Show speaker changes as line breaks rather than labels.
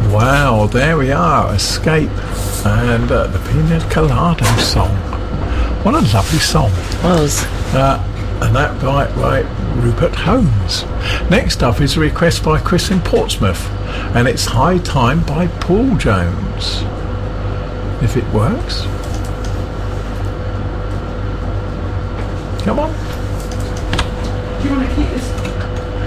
Wow, there we are, Escape, and the Pina Colada song. What a lovely song.
Was.
And that by Rupert Holmes. Next up is a request by Chris in Portsmouth, and it's High Time by Paul Jones. If it works. Come on.
Do you want to keep this?